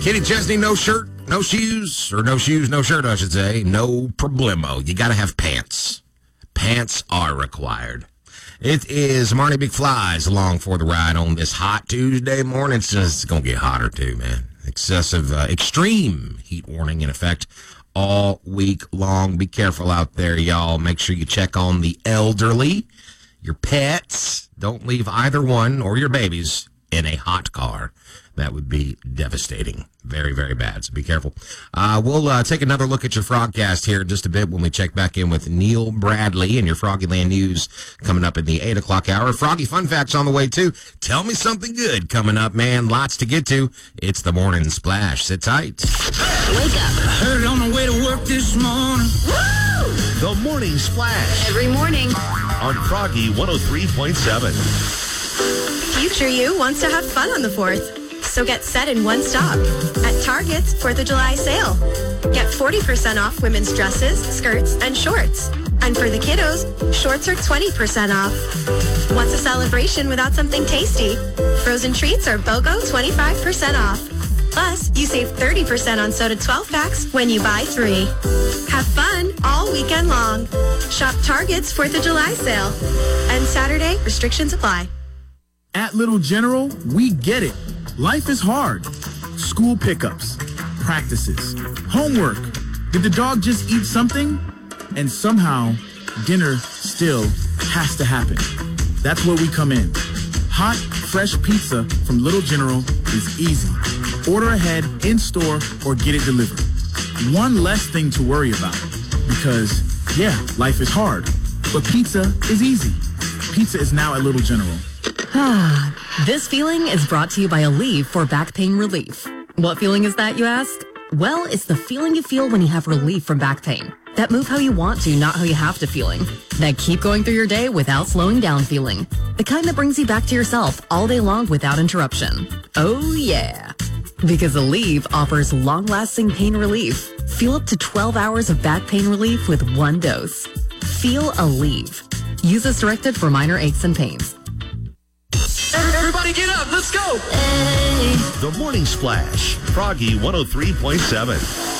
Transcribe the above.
Kenny Chesney, no shirt, no shoes, or no shoes, no shirt, I should say. No problemo. You got to have pants. Pants are required. It is Marnie McFly's along for the ride on this hot Tuesday morning. It's going to get hotter, too, man. Extreme heat warning in effect all week long. Be careful out there, y'all. Make sure you check on the elderly, your pets. Don't leave either one or your babies in a hot car. That would be devastating. Very, very bad. So be careful. We'll take another look at your Frogcast here in just a bit when we check back in with Neil Bradley and your Froggyland News coming up in the 8 o'clock hour. Froggy Fun Facts on the way, too. Tell me something good coming up, man. Lots to get to. It's the Morning Splash. Sit tight. Wake up. Heard it on the way to work this morning. Woo! The Morning Splash. Every morning. On Froggy 103.7. Future you wants to have fun on the 4th. So get set in one stop at Target's 4th of July sale. Get 40% off women's dresses, skirts, and shorts. And for the kiddos, shorts are 20% off. What's a celebration without something tasty? Frozen treats are BOGO 25% off. Plus, you save 30% on soda 12-packs when you buy 3. Have fun all weekend long. Shop Target's 4th of July sale. And Saturday, restrictions apply. At Little General, we get it. Life is hard. School pickups, practices, homework. Did the dog just eat something? And somehow, dinner still has to happen. That's where we come in. Hot, fresh pizza from Little General is easy. Order ahead, in-store, or get it delivered. One less thing to worry about. Because, yeah, life is hard. But pizza is easy. Pizza is now at Little General. This feeling is brought to you by Aleve for back pain relief. What feeling is that, you ask? Well, it's the feeling you feel when you have relief from back pain. That move how you want to, not how you have to feeling. That keep going through your day without slowing down feeling. The kind that brings you back to yourself all day long without interruption. Oh, yeah. Because Aleve offers long-lasting pain relief. Feel up to 12 hours of back pain relief with one dose. Feel Aleve. Use as directed for minor aches and pains. Everybody get up, let's go! The Morning Splash, Froggy 103.7.